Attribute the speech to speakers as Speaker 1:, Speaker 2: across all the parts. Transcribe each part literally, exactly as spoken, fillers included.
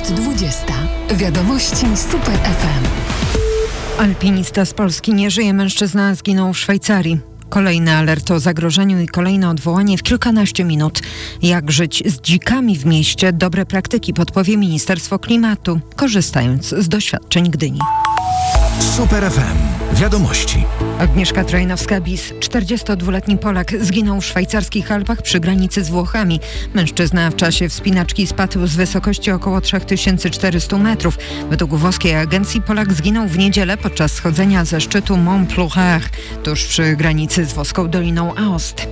Speaker 1: jest dwudziesta. Wiadomości Super F M.
Speaker 2: Alpinista z Polski nie żyje. Mężczyzna zginął w Szwajcarii. Kolejny alert o zagrożeniu i kolejne odwołanie w kilkanaście minut. Jak żyć z dzikami w mieście? Dobre praktyki podpowie Ministerstwo Klimatu, korzystając z doświadczeń Gdyni.
Speaker 3: Super F M. Wiadomości.
Speaker 2: Agnieszka Trojnowska-Bis, czterdziestodwuletni Polak, zginął w szwajcarskich Alpach przy granicy z Włochami. Mężczyzna w czasie wspinaczki spadł z wysokości około trzy tysiące czterysta metrów. Według włoskiej agencji Polak zginął w niedzielę podczas schodzenia ze szczytu Mont Ploucher, tuż przy granicy z włoską Doliną Aoste.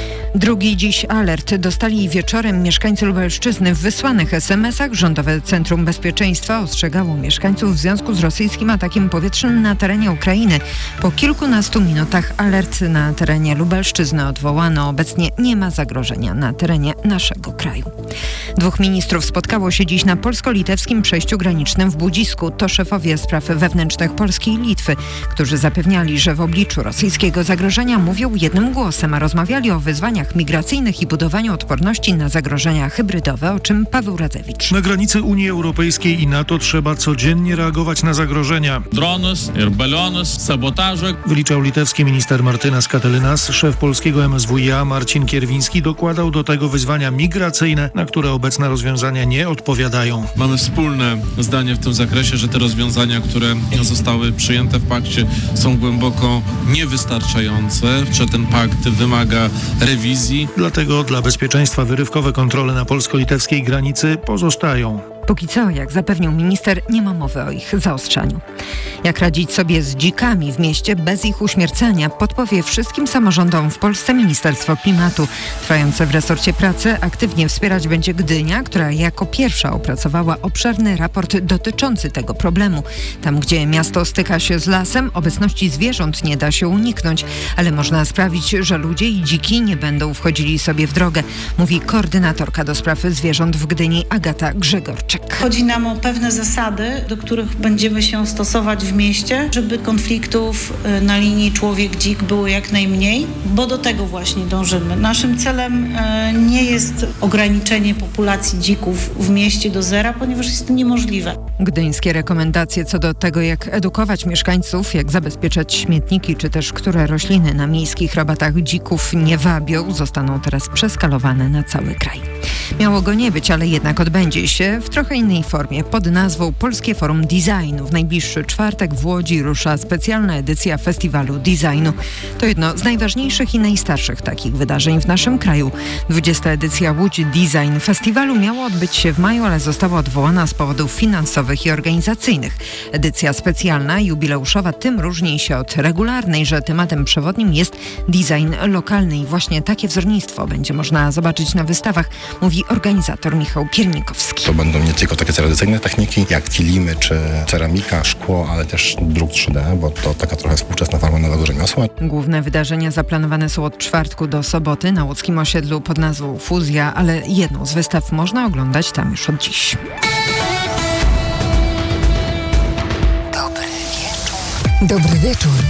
Speaker 2: Drugi dziś alert dostali wieczorem mieszkańcy Lubelszczyzny. W wysłanych es em esach Rządowe Centrum Bezpieczeństwa ostrzegało mieszkańców w związku z rosyjskim atakiem powietrznym na terenie Ukrainy. Po kilkunastu minutach alert na terenie Lubelszczyzny odwołano. Obecnie nie ma zagrożenia na terenie naszego kraju. Dwóch ministrów spotkało się dziś na polsko-litewskim przejściu granicznym w Budzisku. To szefowie spraw wewnętrznych Polski i Litwy, którzy zapewniali, że w obliczu rosyjskiego zagrożenia mówią jednym głosem, a rozmawiali o wyzwaniach migracyjnych i budowaniu odporności na zagrożenia hybrydowe, o czym Paweł Radzewicz.
Speaker 4: Na granicy Unii Europejskiej i NATO trzeba codziennie reagować na zagrożenia.
Speaker 5: Dronus ir balionus, sabotaże.
Speaker 4: Wyliczał litewski minister Martynas Katalinas. Szef polskiego em es wu i a Marcin Kierwiński dokładał do tego wyzwania migracyjne, na które obecne rozwiązania nie odpowiadają.
Speaker 5: Mamy wspólne zdanie w tym zakresie, że te rozwiązania, które zostały przyjęte w pakcie, są głęboko niewystarczające, że ten pakt wymaga rewizji.
Speaker 4: Dlatego dla bezpieczeństwa wyrywkowe kontrole na polsko-litewskiej granicy pozostają.
Speaker 2: Póki co, jak zapewnił minister, nie ma mowy o ich zaostrzaniu. Jak radzić sobie z dzikami w mieście bez ich uśmiercania, podpowie wszystkim samorządom w Polsce Ministerstwo Klimatu. Trwające w resorcie pracy aktywnie wspierać będzie Gdynia, która jako pierwsza opracowała obszerny raport dotyczący tego problemu. Tam, gdzie miasto styka się z lasem, obecności zwierząt nie da się uniknąć, ale można sprawić, że ludzie i dziki nie będą wchodzili sobie w drogę, mówi koordynatorka do spraw zwierząt w Gdyni Agata Grzegorczyk.
Speaker 6: Chodzi nam o pewne zasady, do których będziemy się stosować w mieście, żeby konfliktów na linii człowiek-dzik było jak najmniej, bo do tego właśnie dążymy. Naszym celem nie jest ograniczenie populacji dzików w mieście do zera, ponieważ jest to niemożliwe.
Speaker 2: Gdyńskie rekomendacje co do tego, jak edukować mieszkańców, jak zabezpieczać śmietniki, czy też które rośliny na miejskich rabatach dzików nie wabią, zostaną teraz przeskalowane na cały kraj. Miało go nie być, ale jednak odbędzie się w trochę innej formie, pod nazwą Polskie Forum Designu. W najbliższy czwartek w Łodzi rusza specjalna edycja Festiwalu Designu. To jedno z najważniejszych i najstarszych takich wydarzeń w naszym kraju. dwudziesta edycja Łódź Design Festiwalu miała odbyć się w maju, ale została odwołana z powodów finansowych i organizacyjnych. Edycja specjalna, jubileuszowa, tym różni się od regularnej, że tematem przewodnim jest design lokalny i właśnie takie wzornictwo będzie można zobaczyć na wystawach, mówi organizator Michał Piernikowski.
Speaker 7: To będą nie tylko takie tradycyjne techniki, jak kilimy czy ceramika, szkło, ale też druk trzy D, bo to taka trochę współczesna forma nowego rzemiosła.
Speaker 2: Główne wydarzenia zaplanowane są od czwartku do soboty na łódzkim osiedlu pod nazwą Fuzja, ale jedną z wystaw można oglądać tam już od dziś.
Speaker 1: Dobry wieczór. Dobry wieczór.